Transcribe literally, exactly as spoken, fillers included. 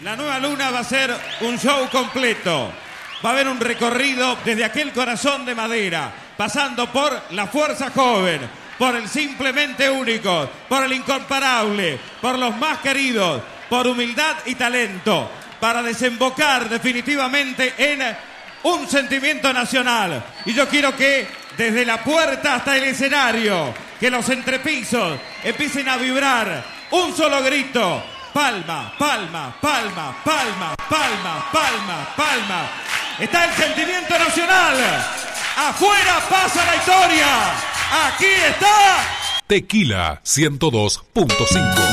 La Nueva Luna va a ser un show completo. Va a haber un recorrido desde aquel corazón de madera, pasando por la fuerza joven, por el simplemente único, por el incomparable, por los más queridos, por humildad y talento, para desembocar definitivamente en un sentimiento nacional. Y yo quiero que desde la puerta hasta el escenario, que los entrepisos empiecen a vibrar un solo grito: palma, palma, palma, palma, palma, palma, palma. Está el sentimiento nacional. Afuera pasa la historia. Aquí está Tequila ciento dos punto cinco.